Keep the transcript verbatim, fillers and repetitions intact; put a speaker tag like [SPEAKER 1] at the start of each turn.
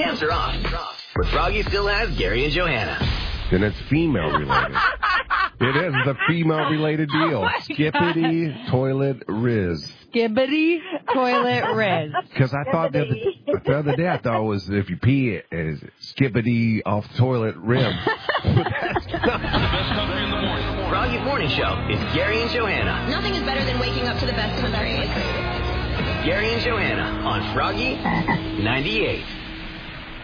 [SPEAKER 1] Hands are off. But Froggy still has Gary and Johanna.
[SPEAKER 2] Then it's female related. It is the female related deal.
[SPEAKER 3] Oh
[SPEAKER 2] Skippity toilet Riz.
[SPEAKER 3] Skibbity toilet Riz.
[SPEAKER 2] Because I thought the other, the other day I thought it was if you pee it is skippity off the toilet rim.
[SPEAKER 1] Froggy Morning Show is Gary and Johanna.
[SPEAKER 4] Nothing is better than waking up to the best country.
[SPEAKER 1] Gary and Johanna on Froggy ninety-eight.